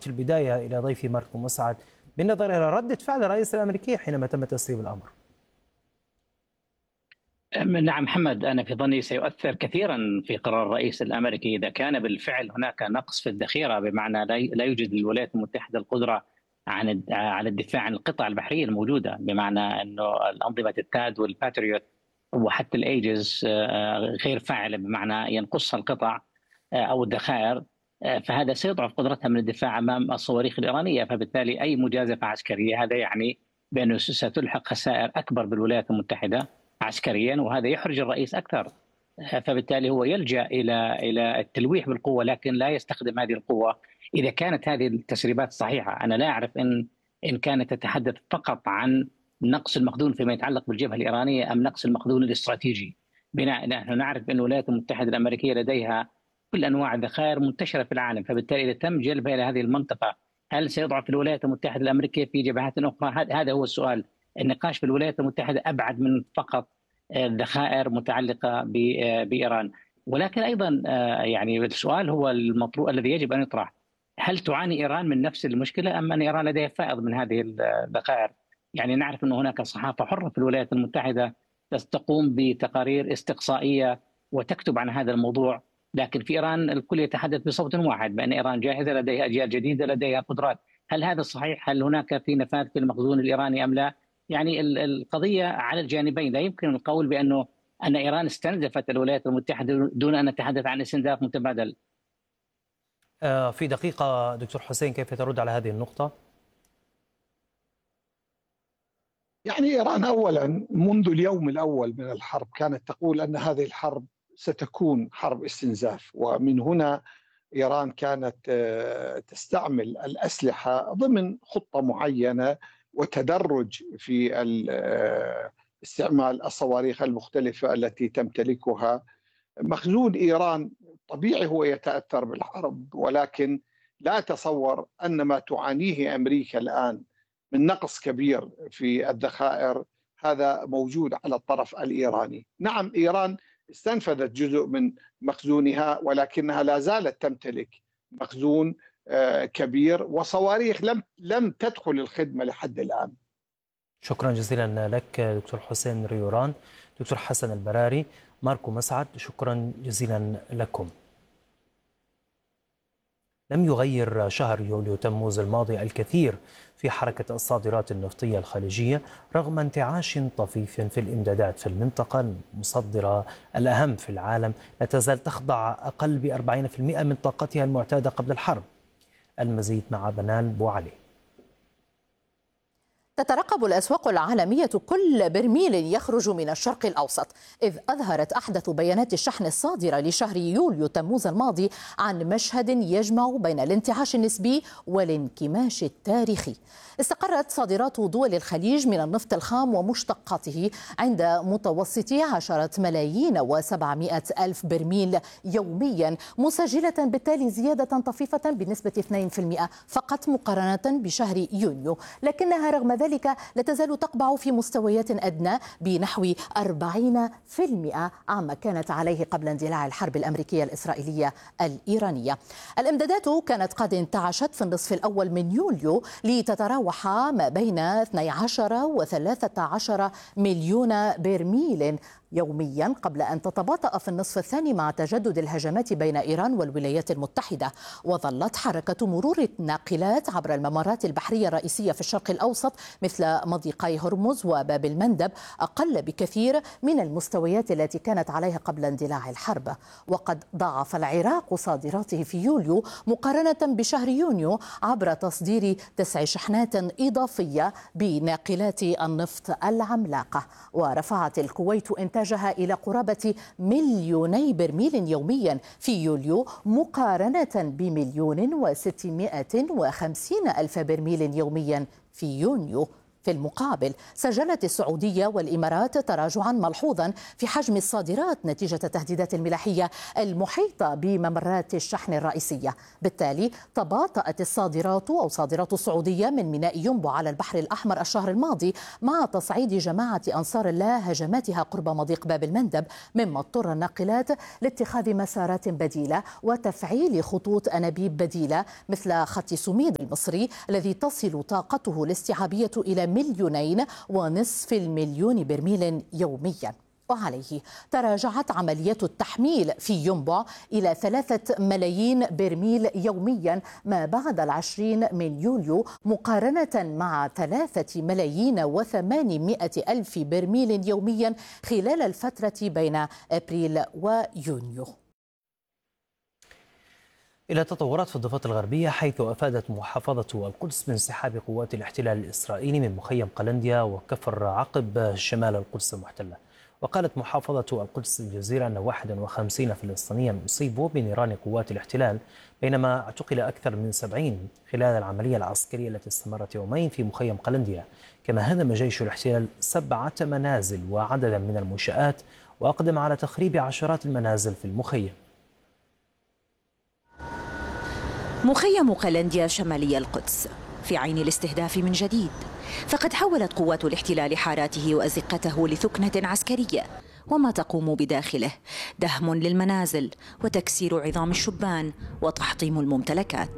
في البداية إلى ضيفي ماركو مسعد بالنظر إلى ردة فعل الرئيس الأمريكي حينما تم تسريب الأمر. نعم محمد، أنا في ظني سيؤثر كثيرا في قرار الرئيس الأمريكي إذا كان بالفعل هناك نقص في الذخيرة، بمعنى لا يوجد للولايات المتحدة القدرة على الدفاع عن القطع البحرية الموجودة، بمعنى أنه الأنظمة التاد والباتريوت وحتى الأيجز غير فاعلة، بمعنى ينقصها القطع أو الذخائر، فهذا سيضعف قدرتها من الدفاع أمام الصواريخ الإيرانية. فبالتالي أي مجازفة عسكرية هذا يعني بأنه ستلحق خسائر أكبر بالولايات المتحدة عسكريا، وهذا يحرج الرئيس أكثر. فبالتالي هو يلجأ إلى التلويح بالقوة، لكن لا يستخدم هذه القوة إذا كانت هذه التسريبات صحيحة. أنا لا أعرف إن كانت تتحدث فقط عن نقص المخزون فيما يتعلق بالجبهة الإيرانية أم نقص المخزون الاستراتيجي. نحن نعرف أن الولايات المتحدة الأمريكية لديها كل أنواع الذخائر منتشرة في العالم، فبالتالي إذا تم جلبها إلى هذه المنطقة هل سيضعف الولايات المتحدة الأمريكية في جبهات أخرى؟ هذا هو السؤال. النقاش في الولايات المتحدة أبعد من فقط ذخائر متعلقة بإيران. ولكن أيضا يعني السؤال هو المطروح الذي يجب أن يطرح: هل تعاني إيران من نفس المشكلة أم أن إيران لديها فائض من هذه الذخائر؟ يعني نعرف أن هناك صحافة حرة في الولايات المتحدة تقوم بتقارير استقصائية وتكتب عن هذا الموضوع، لكن في إيران الكل يتحدث بصوت واحد بأن إيران جاهزة، لديها أجيال جديدة، لديها قدرات. هل هذا صحيح؟ هل هناك في نفاذ في المخزون الإيراني أم لا؟ يعني القضية على الجانبين. لا يمكن القول أن إيران استنزفت الولايات المتحدة دون أن نتحدث عن استنزاف متبادل. في دقيقة دكتور حسين، كيف ترد على هذه النقطة؟ يعني إيران أولا منذ اليوم الأول من الحرب كانت تقول أن هذه الحرب ستكون حرب استنزاف، ومن هنا إيران كانت تستعمل الأسلحة ضمن خطة معينة وتدرج في استعمال الصواريخ المختلفة التي تمتلكها. مخزون إيران طبيعي هو يتأثر بالحرب، ولكن لا أتصور أن ما تعانيه أمريكا الآن من نقص كبير في الذخائر هذا موجود على الطرف الإيراني. نعم، إيران استنفذت جزء من مخزونها، ولكنها لا زالت تمتلك مخزون كبير وصواريخ لم تدخل الخدمة لحد الآن. شكرا جزيلا لك دكتور حسين ريوران. دكتور حسن البراري، ماركو مسعد، شكرا جزيلا لكم. لم يغير شهر يوليو تموز الماضي الكثير في حركة الصادرات النفطية الخليجية رغم انتعاش طفيف في الإمدادات في المنطقة المصدرة الأهم في العالم. لا تزال تخضع أقل ب40% من طاقتها المعتادة قبل الحرب. المزيد مع بنال بوعلي. تترقب الأسواق العالمية كل برميل يخرج من الشرق الأوسط، إذ أظهرت أحدث بيانات الشحن الصادرة لشهر يوليو تموز الماضي عن مشهد يجمع بين الانتعاش النسبي والانكماش التاريخي. استقرت صادرات دول الخليج من النفط الخام ومشتقاته عند متوسط 10,700,000 برميل يوميا، مسجلة بالتالي زيادة طفيفة بنسبة 2% فقط مقارنة بشهر يونيو، لكنها رغم ذلك لا تزال تقبع في مستويات أدنى بنحو 40% عما كانت عليه قبل اندلاع الحرب الأمريكية الإسرائيلية الإيرانية. الإمدادات كانت قد انتعشت في النصف الأول من يوليو لتتراوح ما بين 12 و13 مليون برميل يوميا، قبل أن تتباطأ في النصف الثاني مع تجدد الهجمات بين إيران والولايات المتحدة. وظلت حركة مرور الناقلات عبر الممرات البحرية الرئيسية في الشرق الأوسط مثل مضيقي هرمز وباب المندب أقل بكثير من المستويات التي كانت عليها قبل اندلاع الحرب. وقد ضاعف العراق صادراته في يوليو مقارنة بشهر يونيو عبر تصدير 9 شحنات إضافية بناقلات النفط العملاقة. ورفعت الكويت إنتاجها إلى قرابة 2,000,000 برميل يوميا في يوليو مقارنة ب1,650,000 برميل يوميا في يونيو. في المقابل سجلت السعودية والإمارات تراجعا ملحوظا في حجم الصادرات نتيجة التهديدات الملاحية المحيطة بممرات الشحن الرئيسية. بالتالي تباطأت الصادرات أو صادرات السعودية من ميناء ينبع على البحر الأحمر الشهر الماضي مع تصعيد جماعة أنصار الله هجماتها قرب مضيق باب المندب، مما اضطر الناقلات لاتخاذ مسارات بديلة وتفعيل خطوط أنابيب بديلة مثل خط سميد المصري الذي تصل طاقته الاستيعابية إلى 2.5 مليون برميل يوميا. وعليه تراجعت عمليات التحميل في ينبع إلى 3 ملايين برميل يوميا ما بعد 20 من يوليو، مقارنة مع 3 ملايين و800 ألف برميل يوميا خلال الفترة بين أبريل ويونيو. إلى تطورات في الضفة الغربية، حيث أفادت محافظة القدس بانسحاب قوات الاحتلال الإسرائيلي من مخيم قلنديا وكفر عقب شمال القدس المحتلة. وقالت محافظة القدس الجزيرة أن 51 فلسطينيا أصيبوا بنيران قوات الاحتلال، بينما اعتقل أكثر من 70 خلال العملية العسكرية التي استمرت يومين في مخيم قلنديا. كما هدم جيش الاحتلال 7 منازل وعددا من المنشآت، وأقدم على تخريب عشرات المنازل في المخيم. مخيم قلنديا شمالي القدس في عين الاستهداف من جديد، فقد حولت قوات الاحتلال حاراته وأزقته لثكنة عسكرية، وما تقوم بداخله دهم للمنازل وتكسير عظام الشبان وتحطيم الممتلكات.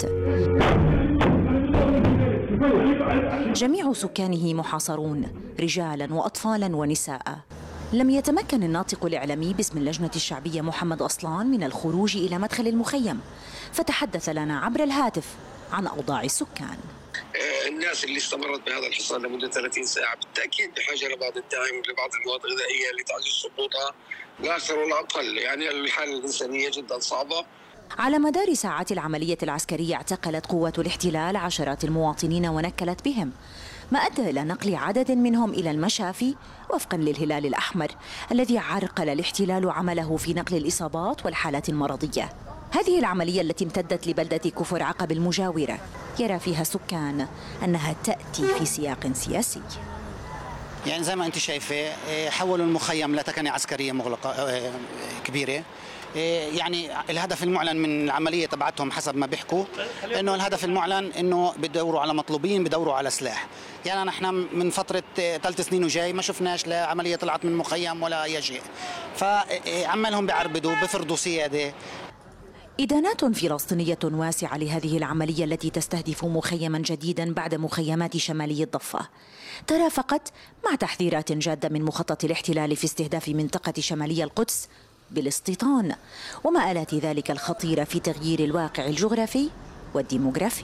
جميع سكانه محاصرون، رجالا وأطفالا ونساء. لم يتمكن الناطق الإعلامي باسم اللجنة الشعبية محمد أصلان من الخروج إلى مدخل المخيم، فتحدث لنا عبر الهاتف عن أوضاع السكان. الناس اللي استمرت بهذا الحصار لمدة 30 ساعة بالتأكيد بحاجة لبعض الدعم، لبعض المواد الغذائية لتعزيز سقوطها، لا أكثر ولا أقل. يعني الحالة الإنسانية جدا صعبة. على مدار ساعات العملية العسكرية اعتقلت قوات الاحتلال عشرات المواطنين ونكلت بهم، ما أدى إلى نقل عدد منهم إلى المشافي وفقا للهلال الأحمر الذي عرقل الاحتلال عمله في نقل الإصابات والحالات المرضية. هذه العملية التي امتدت لبلدة كفر عقب المجاورة يرى فيها سكان أنها تأتي في سياق سياسي. يعني زي ما أنت شايفة حولوا المخيم لتكنة عسكرية مغلقة كبيرة. يعني الهدف المعلن من العملية تبعتهم حسب ما بيحكوا إنه الهدف المعلن إنه بدوروا على مطلوبين، بدوروا على سلاح. يعني نحن من فترة 3 سنين وجاي ما شفناش لا عملية طلعت من مخيم ولا أي شيء، فعمالهم بيعربدوا بفرضوا سيادة. إدانات فلسطينية واسعة لهذه العملية التي تستهدف مخيما جديدا بعد مخيمات شمالي الضفة ترافقت مع تحذيرات جادة من مخطط الاحتلال في استهداف منطقة شمالي القدس بالاستيطان ومآلات ذلك الخطيرة في تغيير الواقع الجغرافي والديموغرافي.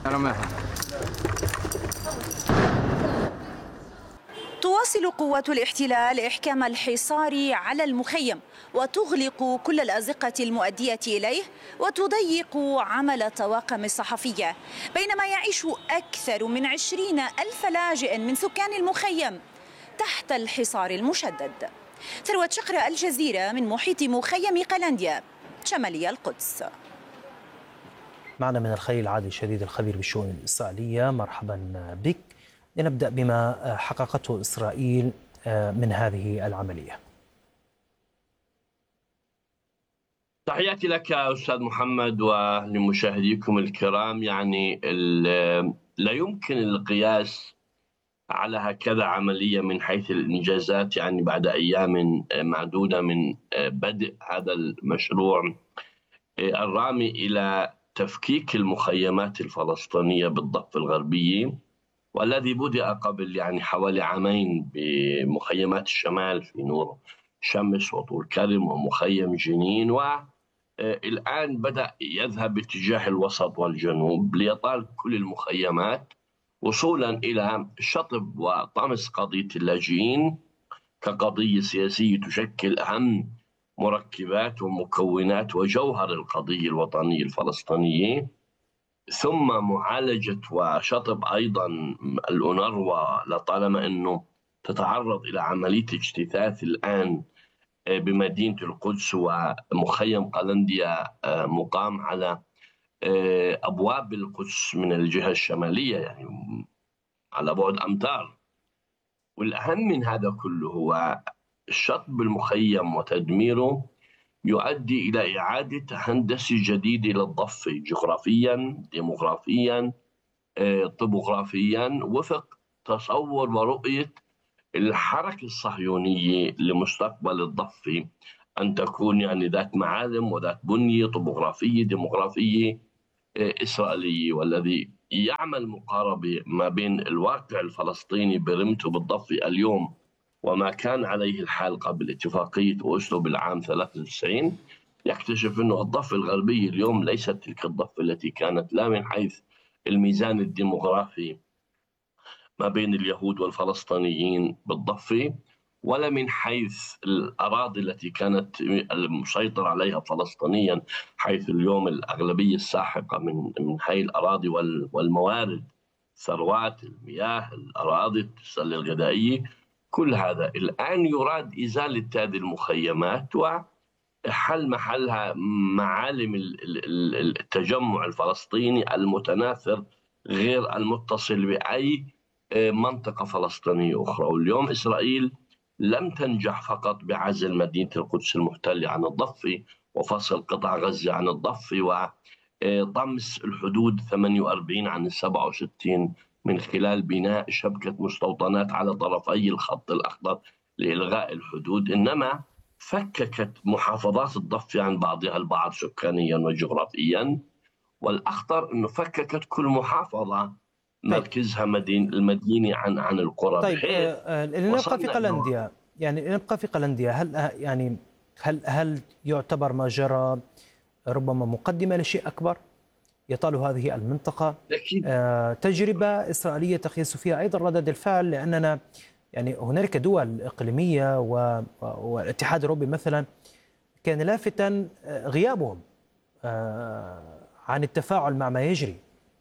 تواصل قوات الاحتلال إحكام الحصار على المخيم وتغلق كل الأزقة المؤدية إليه وتضيق عمل الطواقم الصحفية، بينما يعيش أكثر من 20,000 لاجئ من سكان المخيم تحت الحصار المشدد. ثروة شقرة، الجزيرة، من محيط مخيم قلنديا شمالي القدس. معنا من الخليل عادل شديد الخبير بالشؤون الإسرائيلية، مرحبا بك. لنبدأ بما حققته إسرائيل من هذه العملية. تحياتي لك أستاذ محمد ولمشاهديكم الكرام. يعني لا يمكن القياس على هكذا عملية من حيث الإنجازات، يعني بعد أيام معدودة من بدء هذا المشروع الرامي إلى تفكيك المخيمات الفلسطينية بالضفة الغربية، والذي بدأ قبل يعني حوالي عامين بمخيمات الشمال في نور شمس وطول كرم ومخيم جنين، والآن بدأ يذهب باتجاه الوسط والجنوب ليطال كل المخيمات وصولا إلى شطب وطمس قضية اللاجئين كقضية سياسية تشكل أهم مركبات ومكونات وجوهر القضية الوطنية الفلسطينية، ثم معالجة وشطب أيضا الأونروا لطالما أنه تتعرض إلى عملية اجتثاث الآن بمدينة القدس، ومخيم قلنديا مقام على أبواب القدس من الجهة الشمالية، يعني على بعد أمتار والأهم من هذا كله هو شطب المخيم وتدميره يؤدي إلى إعادة هندسة جديدة للضفة جغرافيا، ديموغرافيا، طبوغرافيا، وفق تصور ورؤية الحركة الصهيونية لمستقبل الضفة، أن تكون يعني ذات معالم وذات بنية طبوغرافية ديموغرافية إسرائيلية. والذي يعمل مقاربة ما بين الواقع الفلسطيني برمته بالضفة اليوم وما كان عليه الحال قبل اتفاقية أوسلو بالعام 93 يكتشف أن الضفة الغربية اليوم ليست تلك الضفة التي كانت، لا من حيث الميزان الديموغرافي ما بين اليهود والفلسطينيين بالضفة، ولا من حيث الأراضي التي كانت المسيطر عليها فلسطينيا، حيث اليوم الأغلبية الساحقة من حي الأراضي والموارد، ثروات المياه، الأراضي، التسلية الغذائية، كل هذا الآن يراد إزالة هذه المخيمات وحل محلها معالم التجمع الفلسطيني المتناثر غير المتصل بأي منطقة فلسطينية أخرى. واليوم إسرائيل لم تنجح فقط بعزل مدينة القدس المحتلة عن الضفة وفصل قطاع غزة عن الضفة وطمس الحدود 48 عن 67 من خلال بناء شبكة مستوطنات على طرفي الخط الأخضر لإلغاء الحدود، إنما فككت محافظات الضفة عن بعضها البعض سكانيا وجغرافيا، والأخطر أنه فككت كل محافظة مركزها المدينة عن القرى. طيب لنبقى في قلنديا، لنبقى في قلنديا، هل يعتبر ما جرى ربما مقدمة لشيء أكبر يطال هذه المنطقة؟ تجربة إسرائيلية تقيس فيها أيضا ردد الفعل، لأننا هنالك دول إقليمية والاتحاد الأوروبي مثلا كان لافتا غيابهم عن التفاعل مع ما يجري.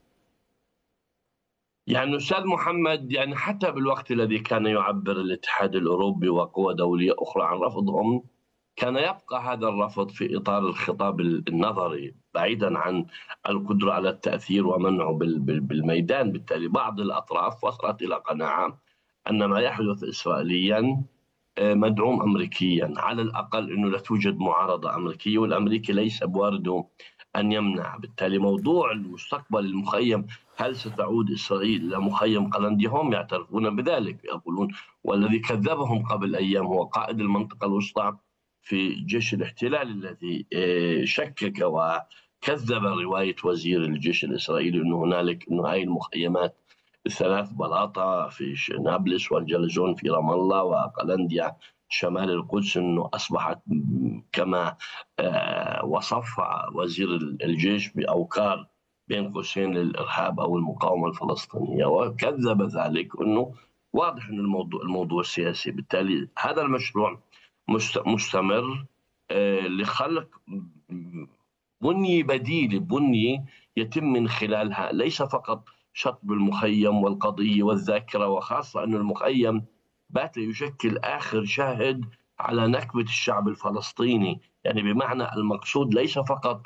أستاذ محمد، حتى بالوقت الذي كان يعبر الاتحاد الأوروبي وقوى دولية أخرى عن رفضهم، كان يبقى هذا الرفض في إطار الخطاب النظري بعيدا عن القدرة على التأثير ومنعه بالميدان. بالتالي بعض الأطراف وصلت إلى قناعة أن ما يحدث إسرائيليا مدعوم أمريكيا، على الأقل أنه لا توجد معارضة أمريكية، والأمريكي ليس بوارده أن يمنع. بالتالي موضوع المستقبل المخيم، هل ستعود إسرائيل إلى مخيم قلنديا؟ هم يعترفون بذلك، يقولون، والذي كذبهم قبل أيام هو قائد المنطقة الوسطى في جيش الاحتلال الذي شكك وكذب رواية وزير الجيش الإسرائيلي أنه هاي المخيمات الثلاث، بلاطة في نابلس والجلزون في رام الله وقلنديا شمال القدس، أنه أصبحت كما وصفها وزير الجيش بأوكار بين قوسين للإرهاب أو المقاومة الفلسطينية، وكذب ذلك، أنه واضح أن الموضوع سياسي. بالتالي هذا المشروع مستمر لخلق بنية بديلة، بنية يتم من خلالها ليس فقط شطب المخيم والقضية والذاكرة، وخاصة أن المخيم بات يشكل آخر شاهد على نكبة الشعب الفلسطيني. بمعنى المقصود ليس فقط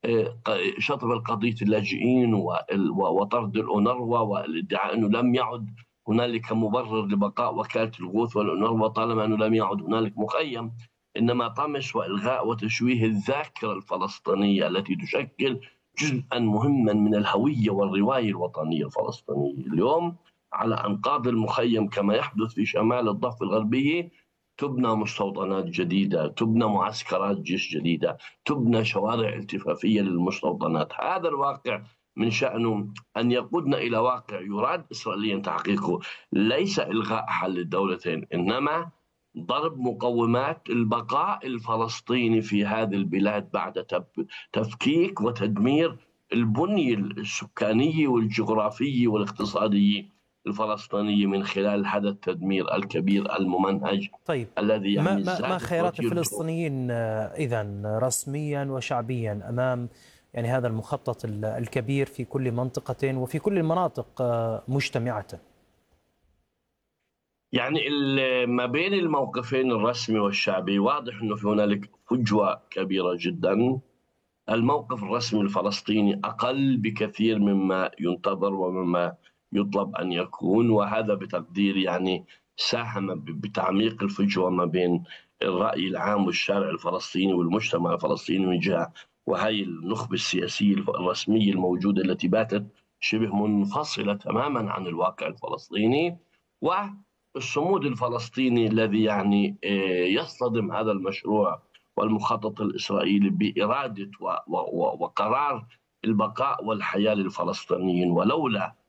شطب القضية اللاجئين وطرد الأونروا والادعاء أنه لم يعد هنالك مبرر لبقاء وكالة الغوث والأونروا طالما أنه لم يعد هنالك مخيم، إنما طمس وإلغاء وتشويه الذاكرة الفلسطينية التي تشكل جزءا مهما من الهوية والرواية الوطنية الفلسطينية. اليوم على أنقاض المخيم كما يحدث في شمال الضفة الغربية تبنى مستوطنات جديدة، تبنى معسكرات جيش جديدة، تبنى شوارع التفافية للمستوطنات. هذا الواقع من شأنه أن يقودنا إلى واقع يراد إسرائيليا تحقيقه، ليس إلغاء حل الدولتين، إنما ضرب مقومات البقاء الفلسطيني في هذه البلاد بعد تفكيك وتدمير البنية السكانية والجغرافية والاقتصادية الفلسطينية من خلال هذا التدمير الكبير الممنهج. طيب، الذي ما خيارات الفلسطينيين إذن رسميا وشعبيا أمام هذا المخطط الكبير في كل منطقة وفي كل المناطق مجتمعة؟ ما بين الموقفين الرسمي والشعبي واضح أنه في هنالك فجوة كبيرة جدا. الموقف الرسمي الفلسطيني أقل بكثير مما ينتظر ومما يطلب أن يكون، وهذا بتقدير ساهم بتعميق الفجوة ما بين الرأي العام والشارع الفلسطيني والمجتمع الفلسطيني من جهة، وهي النخبة السياسية الرسمية الموجودة التي باتت شبه منفصلة تماما عن الواقع الفلسطيني، والصمود الفلسطيني الذي يعني يصطدم هذا المشروع والمخطط الإسرائيلي بإرادة وقرار البقاء والحياة للفلسطينيين. ولولا